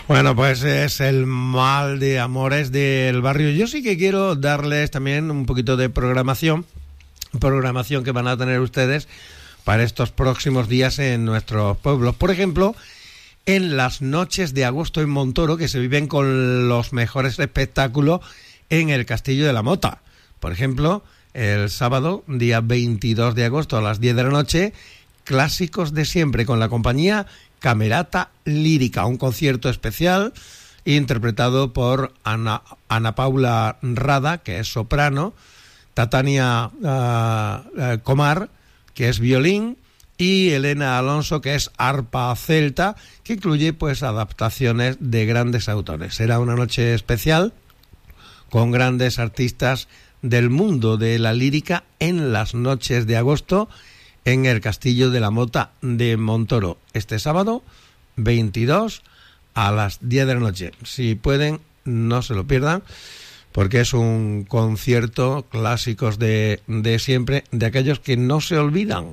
Bueno, pues es el mal de amores del barrio. Yo sí que quiero darles también un poquito de programación que van a tener ustedes para estos próximos días en nuestros pueblos. Por ejemplo, en las noches de agosto en Montoro, que se viven con los mejores espectáculos en el Castillo de la Mota. Por ejemplo, el sábado, día 22 de agosto a las 10 de la noche, Clásicos de Siempre, con la compañía Camerata Lírica, un concierto especial interpretado por Ana Paula Rada, que es soprano, Tatania Comar, que es violín, y Elena Alonso, que es arpa celta, que incluye pues adaptaciones de grandes autores. Será una noche especial con grandes artistas del mundo de la lírica en las noches de agosto en el Castillo de la Mota de Montoro, este sábado 22 a las 10 de la noche. Si pueden, no se lo pierdan, porque es un concierto Clásicos de Siempre, de aquellos que no se olvidan.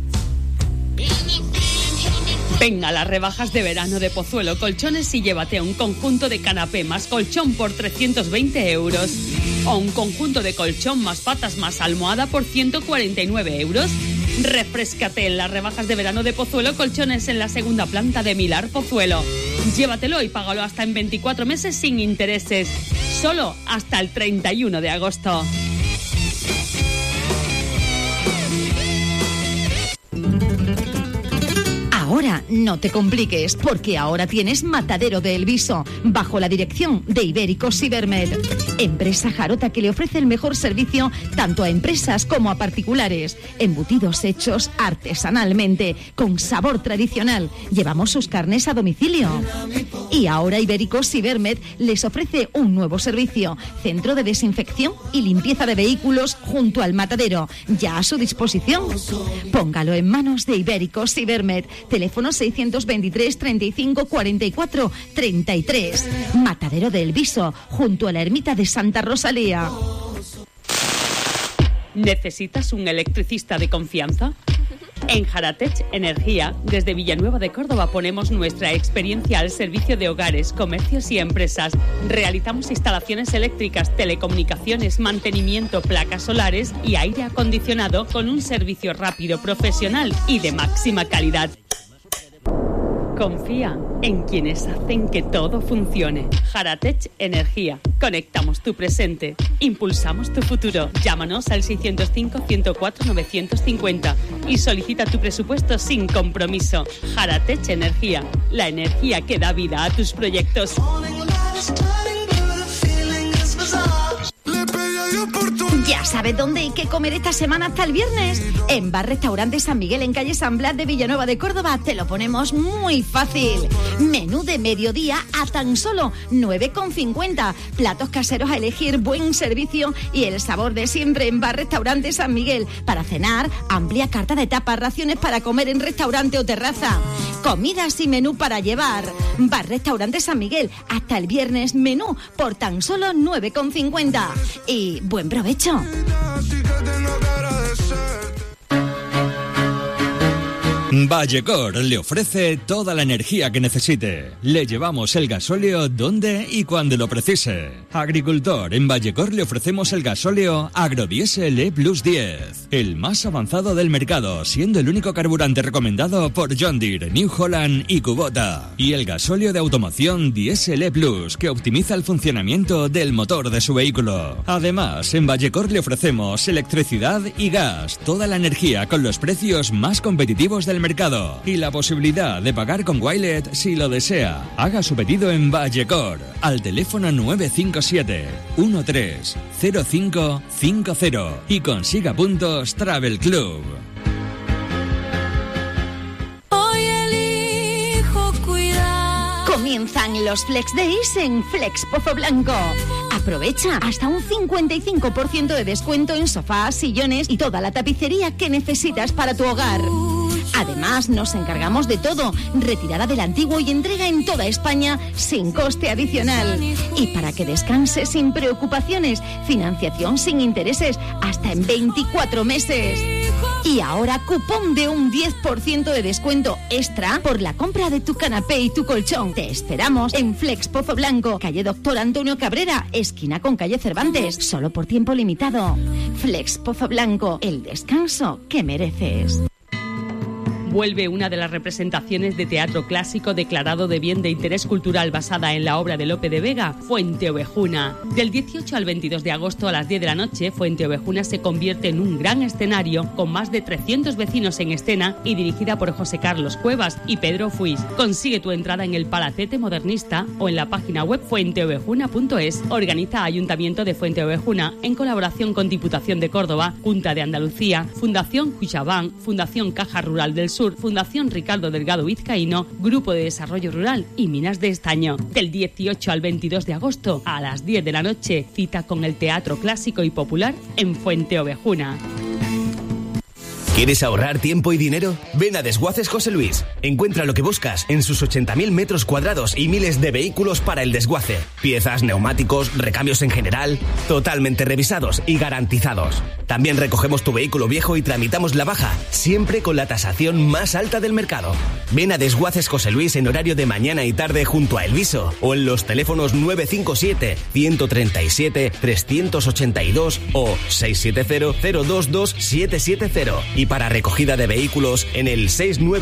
Venga, las rebajas de verano de Pozuelo Colchones y llévate un conjunto de canapé más colchón por 320 euros. O un conjunto de colchón más patas más almohada por 149 euros. Refréscate en las rebajas de verano de Pozuelo Colchones en la segunda planta de Milar Pozuelo. Llévatelo y págalo hasta en 24 meses sin intereses. Solo hasta el 31 de agosto. Ahora no te compliques, porque ahora tienes Matadero de El Viso, bajo la dirección de Ibérico Cibermed, empresa jarota que le ofrece el mejor servicio tanto a empresas como a particulares. Embutidos hechos artesanalmente, con sabor tradicional. Llevamos sus carnes a domicilio. Y ahora Ibérico Cibermed les ofrece un nuevo servicio, centro de desinfección y limpieza de vehículos junto al matadero, ya a su disposición. Póngalo en manos de Ibérico Cibermed. Teléfono 623 35 44 33. Matadero del Viso, junto a la ermita de Santa Rosalía. ¿Necesitas un electricista de confianza? En Jaratech Energía, desde Villanueva de Córdoba, ponemos nuestra experiencia al servicio de hogares, comercios y empresas. Realizamos instalaciones eléctricas, telecomunicaciones, mantenimiento, placas solares y aire acondicionado con un servicio rápido, profesional y de máxima calidad. Confía en quienes hacen que todo funcione. Jaratech Energía. Conectamos tu presente. Impulsamos tu futuro. Llámanos al 605-104-950 y solicita tu presupuesto sin compromiso. Jaratech Energía. La energía que da vida a tus proyectos. ¿Ya sabes dónde hay que comer esta semana hasta el viernes? En Bar Restaurante San Miguel, en calle San Blas de Villanueva de Córdoba, te lo ponemos muy fácil. Menú de mediodía a tan solo 9,50. Platos caseros a elegir, buen servicio y el sabor de siempre en Bar Restaurante San Miguel. Para cenar, amplia carta de tapas, raciones para comer en restaurante o terraza. Comidas y menú para llevar. Bar Restaurante San Miguel, hasta el viernes menú por tan solo 9,50. Y buen provecho. Vallecor le ofrece toda la energía que necesite. Le llevamos el gasóleo donde y cuando lo precise. Agricultor, en Vallecor le ofrecemos el gasóleo Agrodiesel E Plus 10, el más avanzado del mercado, siendo el único carburante recomendado por John Deere, New Holland y Kubota. Y el gasóleo de automoción Diesel E Plus, que optimiza el funcionamiento del motor de su vehículo. Además, en Vallecor le ofrecemos electricidad y gas, toda la energía con los precios más competitivos del mercado y la posibilidad de pagar con Wilet si lo desea. Haga su pedido en Vallecor al teléfono 957 130550 y consiga puntos Travel Club. Hoy elijo cuidar. Comienzan los Flex Days en Flex Pozo Blanco. Aprovecha hasta un 55% de descuento en sofás, sillones y toda la tapicería que necesitas para tu hogar. Además, nos encargamos de todo, retirada del antiguo y entrega en toda España sin coste adicional. Y para que descanses sin preocupaciones, financiación sin intereses hasta en 24 meses. Y ahora cupón de un 10% de descuento extra por la compra de tu canapé y tu colchón. Te esperamos en Flex Pozo Blanco, calle Doctor Antonio Cabrera, esquina con calle Cervantes, solo por tiempo limitado. Flex Pozo Blanco, el descanso que mereces. Vuelve una de las representaciones de teatro clásico declarado de bien de interés cultural basada en la obra de Lope de Vega, Fuente Ovejuna. Del 18 al 22 de agosto a las 10 de la noche, Fuente Ovejuna se convierte en un gran escenario con más de 300 vecinos en escena y dirigida por José Carlos Cuevas y Pedro Fuis. Consigue tu entrada en el Palacete Modernista o en la página web fuenteovejuna.es. Organiza Ayuntamiento de Fuente Ovejuna en colaboración con Diputación de Córdoba, Junta de Andalucía, Fundación Cuixabán, Fundación Caja Rural del Sur, Fundación Ricardo Delgado Vizcaíno, Grupo de Desarrollo Rural y Minas de Estaño. Del 18 al 22 de agosto a las 10 de la noche, cita con el Teatro Clásico y Popular en Fuente Ovejuna. ¿Quieres ahorrar tiempo y dinero? Ven a Desguaces José Luis. Encuentra lo que buscas en sus 80.000 metros cuadrados y miles de vehículos para el desguace. Piezas, neumáticos, recambios en general, totalmente revisados y garantizados. También recogemos tu vehículo viejo y tramitamos la baja, siempre con la tasación más alta del mercado. Ven a Desguaces José Luis en horario de mañana y tarde junto a Elviso o en los teléfonos 957-137-382 o 670-022-770 y para recogida de vehículos en el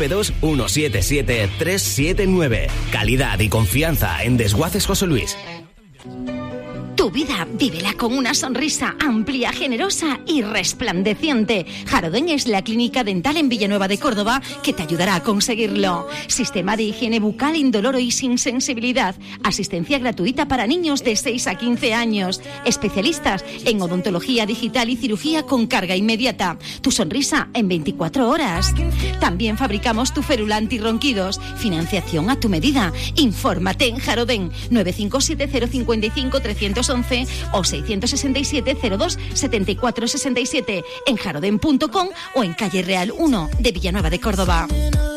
692-177-379. Calidad y confianza en Desguaces José Luis. Tu vida, vívela con una sonrisa amplia, generosa y resplandeciente. Jarodén es la clínica dental en Villanueva de Córdoba que te ayudará a conseguirlo. Sistema de higiene bucal indoloro y sin sensibilidad. Asistencia gratuita para niños de 6 a 15 años. Especialistas en odontología digital y cirugía con carga inmediata. Tu sonrisa en 24 horas. También fabricamos tu férula antirronquidos. Financiación a tu medida. Infórmate en Jarodén 957-055-311 o 667-02-7467 en jarodén.com o en calle Real 1 de Villanueva de Córdoba.